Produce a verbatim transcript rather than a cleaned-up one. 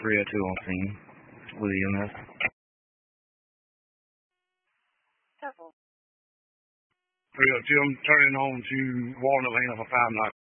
three oh two on scene with E M S. Double. three oh two, I'm turning on to Walnut Lane of a five nine.